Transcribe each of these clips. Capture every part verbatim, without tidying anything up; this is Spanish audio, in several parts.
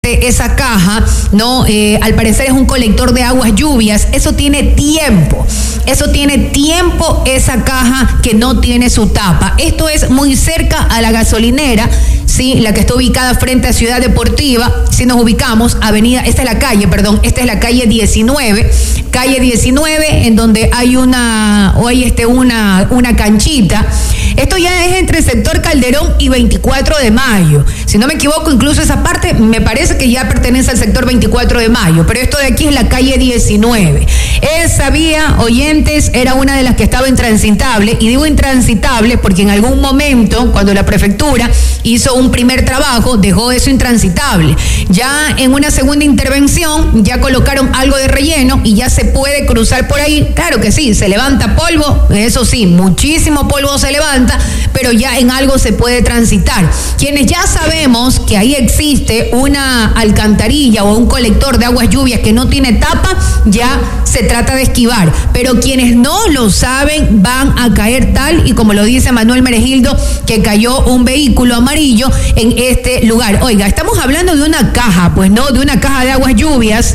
esa caja, ¿no? Eh, al parecer es un colector de aguas lluvias. Eso tiene tiempo. Eso tiene tiempo esa caja que no tiene su tapa. Esto es muy cerca a la gasolinera, sí, la que está ubicada frente a Ciudad Deportiva. Si nos ubicamos, avenida, esta es la calle, perdón, esta es la calle diecinueve, calle diecinueve, en donde hay una, o hay este, una, una canchita. Esto ya es entre el sector Calderón y veinticuatro de mayo. Si no me equivoco, incluso esa parte me parece que ya pertenece al sector veinticuatro de mayo, pero esto de aquí es la calle diecinueve. Esa vía, oyentes, era una de las que estaba intransitable, y digo intransitable porque en algún momento, cuando la prefectura hizo un primer trabajo, dejó eso intransitable. Ya en una segunda intervención, ya colocaron algo de relleno y ya se puede cruzar por ahí. Claro que sí, se levanta polvo, eso sí, muchísimo polvo se levanta, pero ya en algo se puede transitar. Quienes ya sabemos que ahí existe una alcantarilla o un colector de aguas lluvias que no tiene tapa, ya se trata de esquivar. Pero quienes no lo saben van a caer tal y como lo dice Manuel Meregildo, que cayó un vehículo amarillo en este lugar. Oiga, estamos hablando de una caja, pues no, de una caja de aguas lluvias,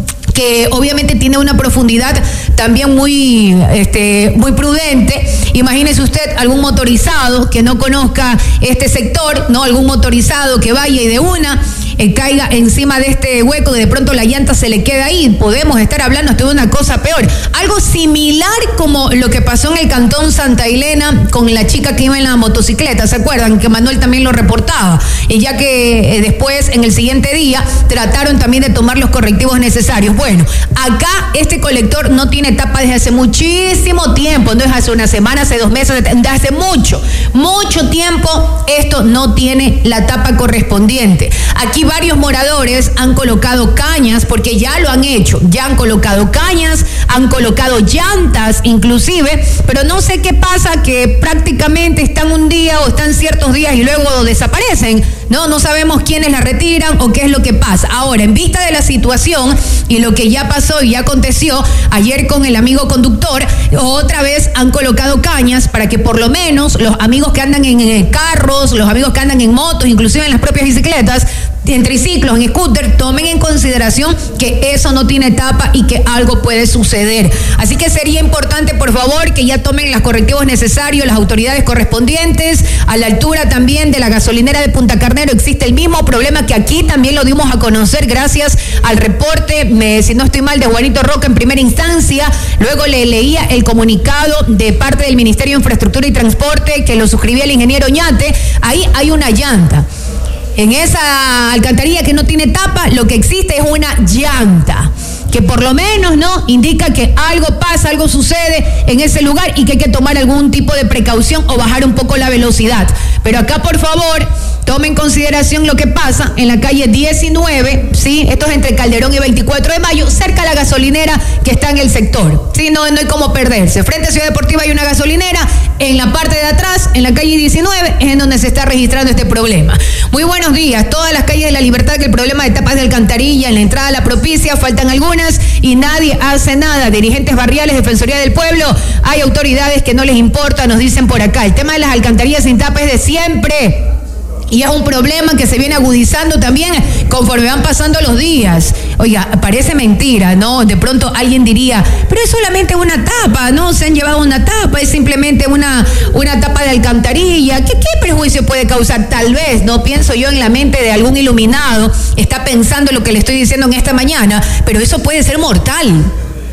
que obviamente tiene una profundidad también muy, este, muy prudente. Imagínese usted algún motorizado que no conozca este sector, no, algún motorizado que vaya y de una eh, caiga encima de este hueco, de pronto la llanta se le queda ahí. Podemos estar hablando hasta de una cosa peor, algo similar como lo que pasó en el cantón Santa Elena con la chica que iba en la motocicleta, ¿se acuerdan? Que Manuel también lo reportaba, y ya que eh, después en el siguiente día trataron también de tomar los correctivos necesarios. Bueno, acá este colector no tiene tapa desde hace muchísimo tiempo, no es hace una semana, hace dos meses, desde hace mucho, mucho tiempo esto no tiene la tapa correspondiente. Aquí varios moradores han colocado cañas, porque ya lo han hecho, ya han colocado cañas, han colocado llantas inclusive, pero no sé qué pasa, que prácticamente están un día o están ciertos días y luego desaparecen, no, no sabemos quiénes la retiran o qué es lo que pasa. Ahora, en vista de la situación y lo que ya pasó y ya aconteció ayer con el amigo conductor, otra vez han colocado cañas para que por lo menos los amigos que andan en carros, los amigos que andan en motos, inclusive en las propias bicicletas, en triciclos, en scooter, tomen en consideración que eso no tiene tapa y que algo puede suceder. Así que sería importante, por favor, que ya tomen los correctivos necesarios las autoridades correspondientes. A la altura también de la gasolinera de Punta Carnero existe el mismo problema, que aquí también lo dimos a conocer gracias al reporte, me, si no estoy mal, de Juanito Roca en primera instancia. Luego le leía el comunicado de parte del Ministerio de Infraestructura y Transporte que lo suscribía el ingeniero Oñate. Ahí hay una llanta. En esa alcantarilla que no tiene tapa, lo que existe es una llanta, que por lo menos no indica que algo pasa, algo sucede en ese lugar y que hay que tomar algún tipo de precaución o bajar un poco la velocidad. Pero acá, por favor, tome en consideración lo que pasa en la calle diecinueve, ¿sí? Esto es entre Calderón y veinticuatro de mayo, cerca a la gasolinera que está en el sector, ¿sí? No, no hay cómo perderse. Frente a Ciudad Deportiva hay una gasolinera, en la parte de atrás, en la calle diecinueve, es en donde se está registrando este problema. Muy buenos días. Todas las calles de La Libertad, que el problema de tapas de alcantarilla en la entrada a la Propicia, faltan algunas y nadie hace nada. Dirigentes barriales, Defensoría del Pueblo, hay autoridades que no les importa, nos dicen por acá. El tema de las alcantarillas sin tapa es de siempre. Y es un problema que se viene agudizando también conforme van pasando los días. Oiga, parece mentira, ¿no? De pronto alguien diría, pero es solamente una tapa, ¿no? Se han llevado una tapa, es simplemente una, una tapa de alcantarilla. ¿Qué, qué perjuicio puede causar? Tal vez, ¿no? Pienso yo en la mente de algún iluminado, está pensando lo que le estoy diciendo en esta mañana, pero eso puede ser mortal.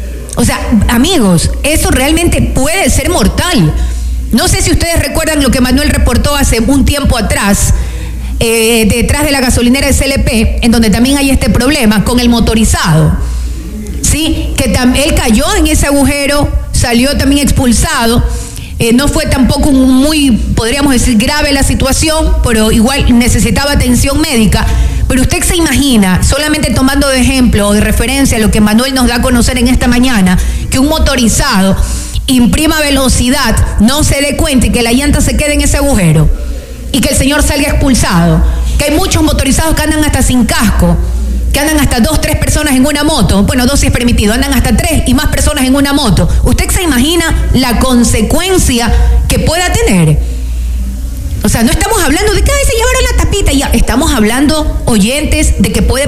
O sea, amigos, eso realmente puede ser mortal. No sé si ustedes recuerdan lo que Manuel reportó hace un tiempo atrás, eh, detrás de la gasolinera de C L P, en donde también hay este problema con el motorizado, ¿sí? Que tam- él cayó en ese agujero, salió también expulsado. Eh, no fue tampoco muy, podríamos decir, grave la situación, pero igual necesitaba atención médica. Pero usted se imagina, solamente tomando de ejemplo o de referencia lo que Manuel nos da a conocer en esta mañana, que un motorizado imprima velocidad, no se dé cuenta y que la llanta se quede en ese agujero y que el señor salga expulsado, que hay muchos motorizados que andan hasta sin casco, que andan hasta dos, tres personas en una moto, bueno, dos si es permitido, andan hasta tres y más personas en una moto. ¿Usted se imagina la consecuencia que pueda tener? O sea, no estamos hablando de que ay, se llevaron la tapita, ya estamos hablando, oyentes, de que puede